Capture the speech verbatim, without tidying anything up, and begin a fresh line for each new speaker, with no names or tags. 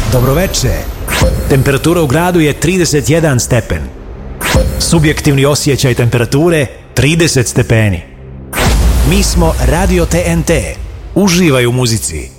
Dobroveče. Temperatura u gradu je trideset jedan stepen. Subjektivni osjećaj temperature trideset stepeni. Mi smo Radio T N T. Uživaj u muzici.